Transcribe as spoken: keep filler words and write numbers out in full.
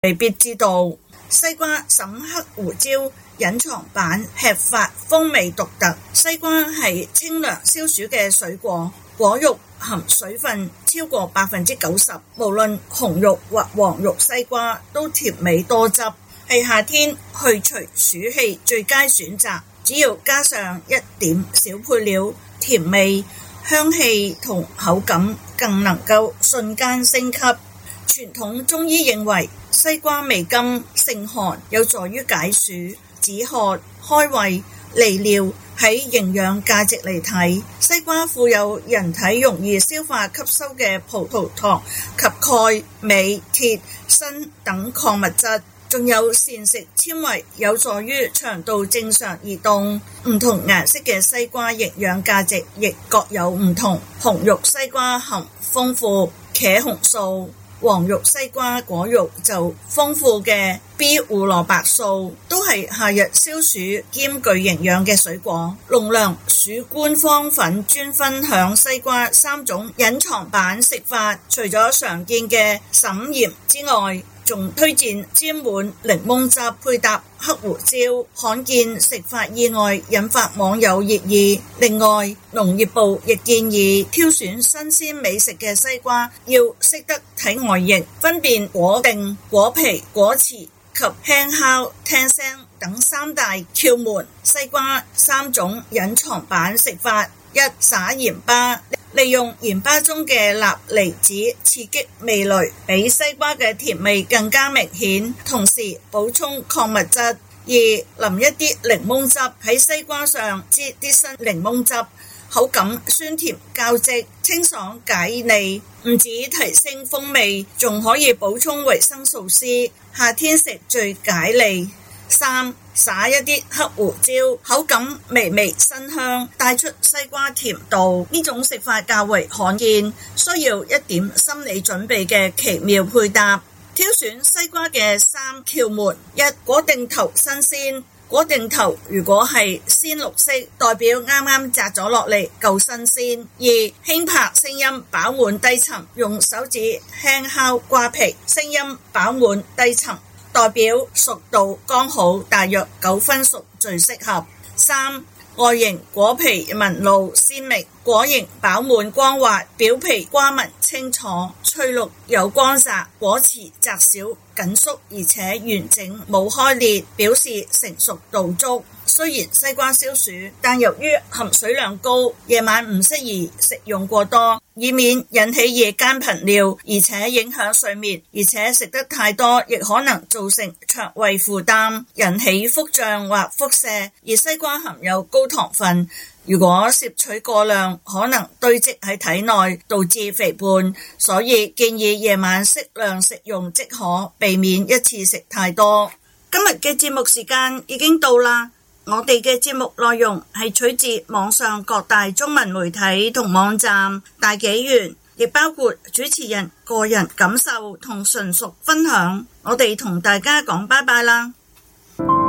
未必知道。西瓜沈黑胡椒隱藏版吃法風味獨特。西瓜係清涼消暑嘅水果，果肉含水分超過百分之九十，無論紅肉或黃肉西瓜都甜美多汁，係夏天去除暑氣最佳選擇。只要加上一點小配料，甜味、香氣同口感更能夠瞬間升級。傳統中醫認為西瓜味甘性寒，有助於解暑、止渴、開胃、利尿。喺營養價值嚟睇，西瓜富有人體容易消化吸收嘅葡萄糖及鈣、鎂、鐵、鋅等礦物質，仲有膳食纖維，有助於腸道正常移動。唔同顏色嘅西瓜營養價值亦各有唔同。紅肉西瓜含豐富茄紅素，黃肉西瓜果肉就豐富嘅 B 胡蘿蔔素，都係夏日消暑兼具營養嘅水果。農糧署官方粉專分享西瓜三種隱藏版食法，除咗常見嘅沈鹽之外，仲推薦沾滿檸檬汁配搭黑胡椒，罕見食法意外引發網友熱議。另外，農業部亦建議挑選新鮮美食嘅西瓜，要識得睇外形，分辨果定、果皮、果瓷及輕烤、聽聲等三大竅門。西瓜三種隱藏版食法：一、撒鹽巴，利用鹽巴中嘅鈉離子刺激味蕾，比西瓜嘅甜味更加明顯，同時補充礦物質。二、淋一啲檸檬汁喺西瓜上，擠啲新檸檬汁，口感酸甜交織，清爽解膩，唔止提升風味，仲可以補充維生素 C， 夏天食最解膩。三、撒一啲黑胡椒，口感微微辛香，帶出西瓜甜度。呢種食法較為罕見，需要一點心理準備嘅奇妙配搭。挑選西瓜嘅三竅門：一、果定頭新鮮，果定頭如果係鮮綠色，代表啱啱摘咗落嚟，夠新鮮。二、輕拍聲音飽滿低沉，用手指輕敲瓜皮，聲音飽滿低沉，代表熟度剛好，大約九分熟最適合。三、外形果皮紋路鮮明，果形飽滿光滑，表皮瓜紋清楚，翠綠有光澤，果瓷窄小緊縮而且完整，冇開裂，表示成熟度足。雖然西瓜消暑，但由於含水量高，夜晚唔適宜食用過多，以免引起夜間頻尿，而且影響睡眠，而且食得太多亦可能造成腸胃負擔，引起腹脹或腹瀉。而西瓜含有高糖分，如果攝取過量，可能堆積喺體內，導致肥胖，所以建議夜晚適量食用即可，避免一次食太多。今日嘅節目時間已經到啦。我哋嘅節目內容係取自網上各大中文媒體同網站，大紀元，亦包括主持人個人感受同純屬分享。我哋同大家講拜拜啦。